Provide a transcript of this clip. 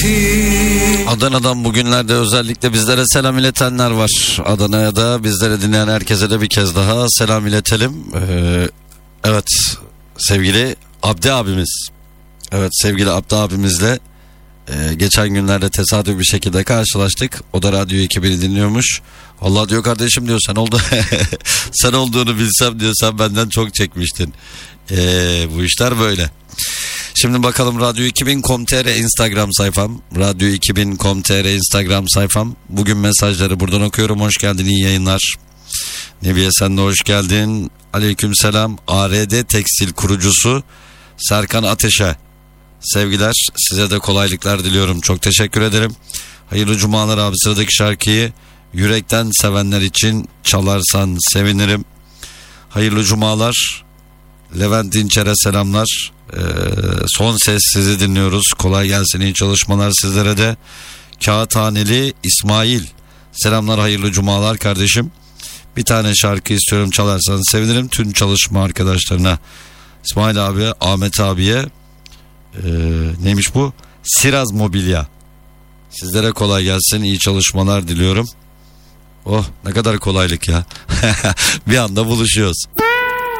Adana'dan bugünlerde özellikle bizlere selam iletenler var. Adana'ya da bizlere dinleyen herkese de bir kez daha selam iletelim. Evet sevgili Abdi abimiz. Evet sevgili Abdi abimizle geçen günlerde tesadüf bir şekilde karşılaştık. O da Radyo 2000'i dinliyormuş. Allah diyor kardeşim diyor sen olduğunu bilsem diyor sen benden çok çekmiştin. Bu işler böyle. Şimdi bakalım Radyo 2000.com.tr Instagram sayfam. Radyo 2000.com.tr Instagram sayfam. Bugün mesajları buradan okuyorum. Hoş geldin, iyi yayınlar. Nebiye sen de hoş geldin. Aleykümselam. ARD Tekstil kurucusu Serkan Ateş'e sevgiler. Size de kolaylıklar diliyorum. Çok teşekkür ederim. Hayırlı cumalar abi. Sıradaki şarkıyı yürekten sevenler için çalarsan sevinirim. Hayırlı cumalar. Levent Dinçer'e selamlar. Son ses sizi dinliyoruz. Kolay gelsin, iyi çalışmalar sizlere de. Kağıthaneli İsmail selamlar, hayırlı cumalar kardeşim. Bir tane şarkı istiyorum, çalarsan sevinirim. Tüm çalışma arkadaşlarına, İsmail abi, Ahmet abiye, neymiş bu? Siraz Mobilya. Sizlere kolay gelsin, iyi çalışmalar diliyorum. Oh ne kadar kolaylık ya. Bir anda buluşuyoruz.